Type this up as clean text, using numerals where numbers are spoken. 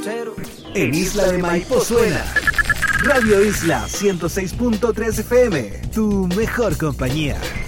En Isla de Maipo suena Radio Isla 106.3 FM, tu mejor compañía.